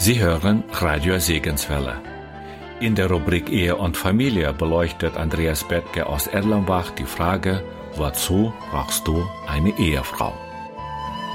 Sie hören Radio Segenswelle. In der Rubrik Ehe und Familie beleuchtet Andreas Bettke aus Erlenbach die Frage, wozu brauchst du eine Ehefrau?